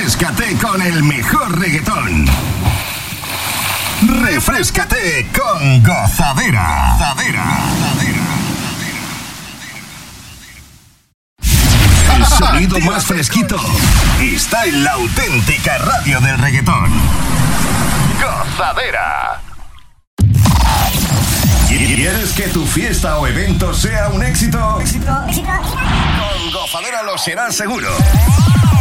Refréscate con el mejor reggaetón. Refréscate con Gozadera. El sonido más fresquito está en la auténtica radio del reggaetón. Gozadera. ¿Quieres que tu fiesta o evento sea un éxito? Con Gozadera lo será seguro.